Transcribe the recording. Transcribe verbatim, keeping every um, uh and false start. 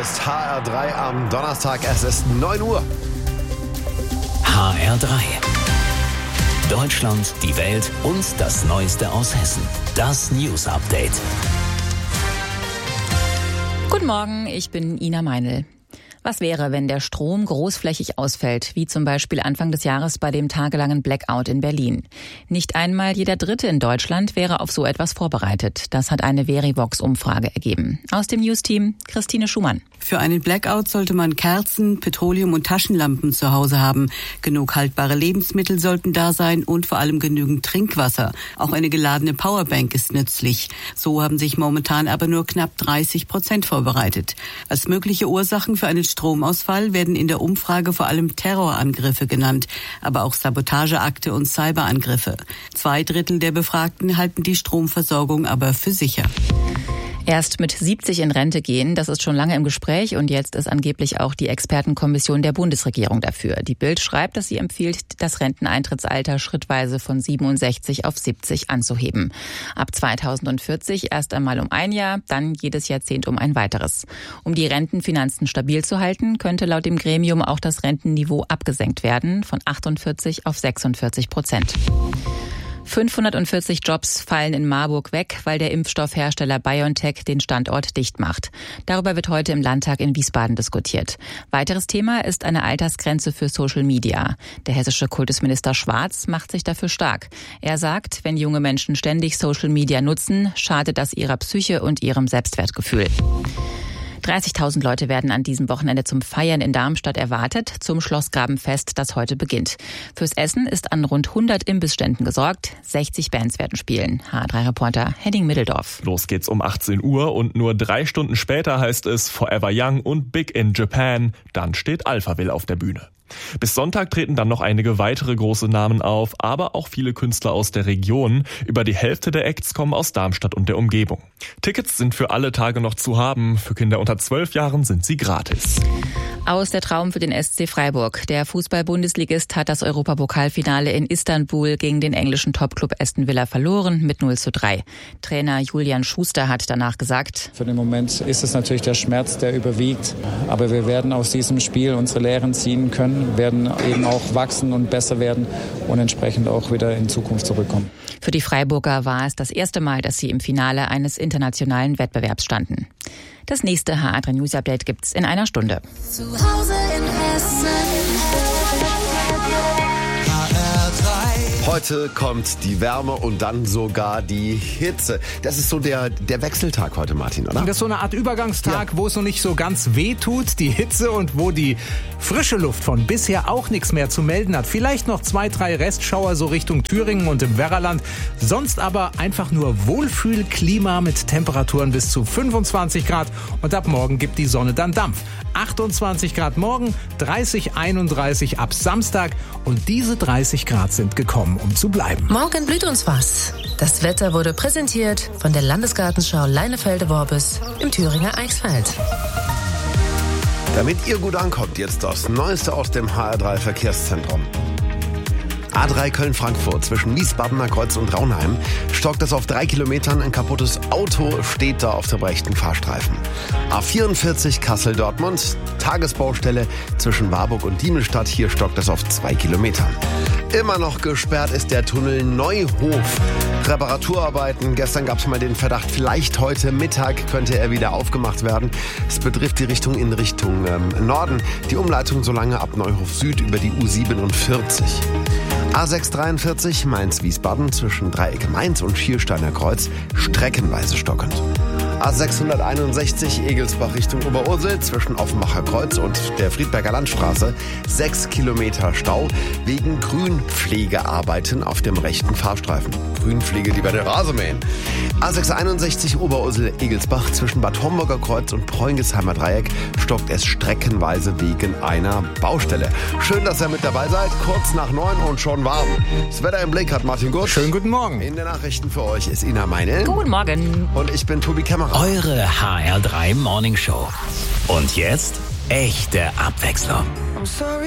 ist H R drei am Donnerstag. Es ist neun Uhr. H R drei. Deutschland, die Welt und das Neueste aus Hessen. Das News Update. Guten Morgen, ich bin Ina Meinl. Was wäre, wenn der Strom großflächig ausfällt, wie zum Beispiel Anfang des Jahres bei dem tagelangen Blackout in Berlin? Nicht einmal jeder Dritte in Deutschland wäre auf so etwas vorbereitet. Das hat eine Verivox-Umfrage ergeben. Aus dem News-Team Christine Schumann. Für einen Blackout sollte man Kerzen, Petroleum- und Taschenlampen zu Hause haben. Genug haltbare Lebensmittel sollten da sein und vor allem genügend Trinkwasser. Auch eine geladene Powerbank ist nützlich. So haben sich momentan aber nur knapp dreißig Prozent vorbereitet. Als mögliche Ursachen für einen Stromausfall werden in der Umfrage vor allem Terrorangriffe genannt, aber auch Sabotageakte und Cyberangriffe. Zwei Drittel der Befragten halten die Stromversorgung aber für sicher. Erst mit siebzig in Rente gehen, das ist schon lange im Gespräch und jetzt ist angeblich auch die Expertenkommission der Bundesregierung dafür. Die Bild schreibt, dass sie empfiehlt, das Renteneintrittsalter schrittweise von siebenundsechzig auf siebzig anzuheben. Ab zweitausendvierzig erst einmal um ein Jahr, dann jedes Jahrzehnt um ein weiteres. Um die Rentenfinanzen stabil zu halten, könnte laut dem Gremium auch das Rentenniveau abgesenkt werden, von achtundvierzig auf sechsundvierzig Prozent. fünfhundertvierzig Jobs fallen in Marburg weg, weil der Impfstoffhersteller BioNTech den Standort dicht macht. Darüber wird heute im Landtag in Wiesbaden diskutiert. Weiteres Thema ist eine Altersgrenze für Social Media. Der hessische Kultusminister Schwarz macht sich dafür stark. Er sagt, wenn junge Menschen ständig Social Media nutzen, schadet das ihrer Psyche und ihrem Selbstwertgefühl. dreißigtausend Leute werden an diesem Wochenende zum Feiern in Darmstadt erwartet, zum Schlossgrabenfest, das heute beginnt. Fürs Essen ist an rund hundert Imbissständen gesorgt. sechzig Bands werden spielen. H R drei Reporter Henning Middeldorf. Los geht's um achtzehn Uhr und nur drei Stunden später heißt es Forever Young und Big in Japan. Dann steht Alphaville auf der Bühne. Bis Sonntag treten dann noch einige weitere große Namen auf, aber auch viele Künstler aus der Region. Über die Hälfte der Acts kommen aus Darmstadt und der Umgebung. Tickets sind für alle Tage noch zu haben. Für Kinder unter zwölf Jahren sind sie gratis. Aus der Traum für den S C Freiburg. Der Fußball-Bundesligist hat das Europapokalfinale in Istanbul gegen den englischen Topclub Aston Villa verloren mit null zu drei. Trainer Julian Schuster hat danach gesagt: Für den Moment ist es natürlich der Schmerz, der überwiegt. Aber wir werden aus diesem Spiel unsere Lehren ziehen können, werden eben auch wachsen und besser werden und entsprechend auch wieder in Zukunft zurückkommen. Für die Freiburger war es das erste Mal, dass sie im Finale eines internationalen Wettbewerbs standen. Das nächste H R drei News Update gibt's in einer Stunde. Zu Hause in Hessen. Heute kommt die Wärme und dann sogar die Hitze. Das ist so der, der Wechseltag heute, Martin, oder? Das ist so eine Art Übergangstag, Ja. wo es noch nicht so ganz weh tut, die Hitze, und wo die frische Luft von bisher auch nichts mehr zu melden hat. Vielleicht noch zwei, drei Restschauer so Richtung Thüringen und im Werraland. Sonst aber einfach nur Wohlfühlklima mit Temperaturen bis zu fünfundzwanzig Grad. Und ab morgen gibt die Sonne dann Dampf. achtundzwanzig Grad morgen, dreißig, einunddreißig ab Samstag. Und diese dreißig Grad sind gekommen, um zu bleiben. Morgen blüht uns was. Das Wetter wurde präsentiert von der Landesgartenschau Leinefelde-Worbis im Thüringer Eichsfeld. Damit ihr gut ankommt, jetzt das Neueste aus dem H R drei Verkehrszentrum. A drei Köln-Frankfurt zwischen Wiesbadener Kreuz und Raunheim stockt es auf drei Kilometern. Ein kaputtes Auto steht da auf dem rechten Fahrstreifen. A vierundvierzig Kassel-Dortmund, Tagesbaustelle zwischen Warburg und Diemelstadt. Hier stockt es auf zwei Kilometern. Immer noch gesperrt ist der Tunnel Neuhof. Reparaturarbeiten. Gestern gab es mal den Verdacht, vielleicht heute Mittag könnte er wieder aufgemacht werden. Es betrifft die Richtung in Richtung ähm, Norden. Die Umleitung solange ab Neuhof Süd über die U siebenundvierzig. A sechs dreiundvierzig Mainz-Wiesbaden zwischen Dreieck Mainz und Schiersteiner Kreuz streckenweise stockend. A sechshunderteinundsechzig Egelsbach Richtung Oberursel zwischen Offenbacher Kreuz und der Friedberger Landstraße sechs Kilometer Stau wegen Grünpflegearbeiten auf dem rechten Fahrstreifen. Grünpflege, die bei der Rasenmähen. A sechshunderteinundsechzig Oberursel Egelsbach zwischen Bad Homburger Kreuz und Preungesheimer Dreieck stockt es streckenweise wegen einer Baustelle. Schön, dass ihr mit dabei seid. Kurz nach neun und schon warm. Das Wetter im Blick hat Martin Gurt. Schönen guten Morgen. In den Nachrichten für euch ist Ina Meinl. Guten Morgen. Und ich bin Tobi Kämmerer. Eure H R drei Morning Show. Und jetzt echte Abwechslung.